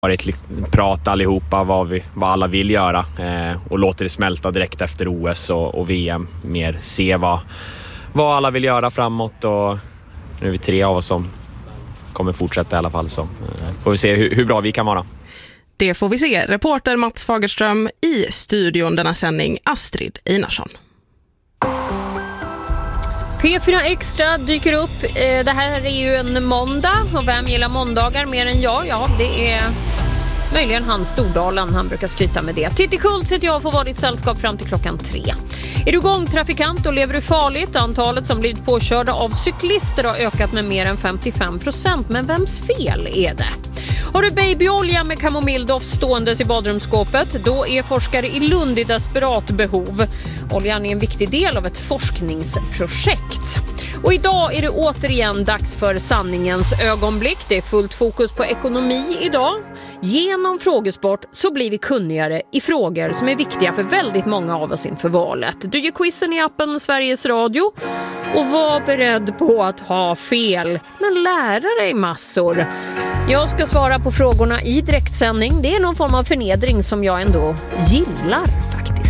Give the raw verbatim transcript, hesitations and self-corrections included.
varit liksom prat allihopa vad, vi, vad alla vill göra eh, och låter det smälta direkt efter O S och, och V M. Mer se vad, vad alla vill göra framåt, och nu är vi tre av oss som kommer fortsätta i alla fall, så eh, får vi se hur, hur bra vi kan vara. Det får vi se. Reporter Mats Fagerström, i studion denna sändning Astrid Einarsson. P fyra Extra dyker upp. Det här är ju en måndag, och vem gillar måndagar mer än jag? Ja, det är möjligen Hans Stordalen, han brukar skryta med det. Titti Schultz heter jag, får vara ditt sällskap fram till klockan tre. Är du gångtrafikant och lever du farligt? Antalet som blivit påkörda av cyklister har ökat med mer än femtiofem procent. Men vems fel är det? Har du babyolja med kamomilldoft ståendes i badrumsskåpet? Då är forskare i Lund i desperat behov. Oljan är en viktig del av ett forskningsprojekt. Och idag är det återigen dags för sanningens ögonblick. Det är fullt fokus på ekonomi idag. Genom frågesport så blir vi kunnigare i frågor som är viktiga för väldigt många av oss inför valet. Du gör quizen i appen Sveriges Radio och var beredd på att ha fel, men lära dig massor. Jag ska svara på frågorna i direktsändning. Det är någon form av förnedring som jag ändå gillar faktiskt.